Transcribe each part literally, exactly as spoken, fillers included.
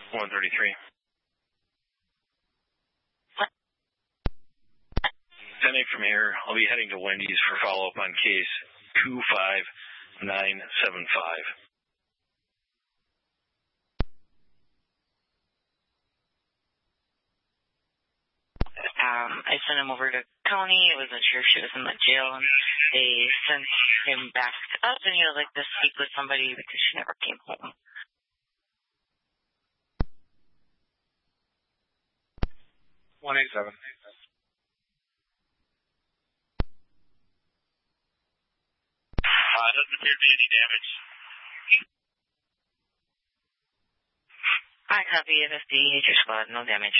one thirty-three. ten eight from here. I'll be heading to Wendy's for follow-up on case two five nine seven five. Um, I sent him over to county. I wasn't sure if she was in the jail, and they sent him back to us, and he would like to speak with somebody because she never came home. one eighty-seven. Uh, doesn't appear to be any damage. I copy F F D, your squad, no damage.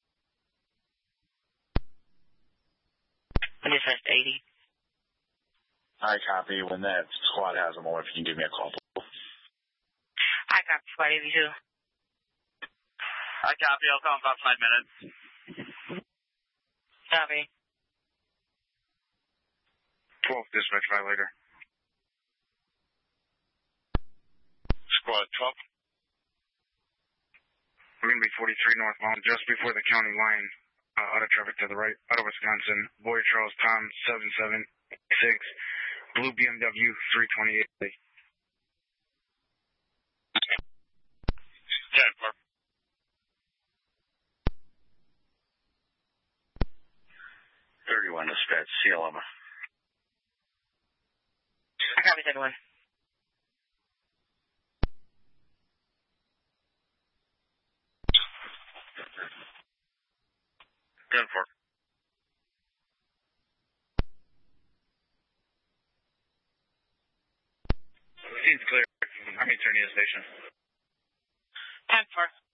What is that, eighty? I copy. When that squad has them, or if you can give me a call. I copy, squad eighty-two. I copy. I'll call in about five minutes. Copy. twelve, dispatch violator. Squad twelve. We're going to be forty-three northbound, just before the county line. Uh, auto traffic to the right, out of Wisconsin. Boy Charles Tom, seven seven six, blue B M W, three twenty-eight. ten four. thirty-one, dispatch, C eleven. I copy, thirty-one. ten four. Scene's clear. I'm returning to the station. ten four.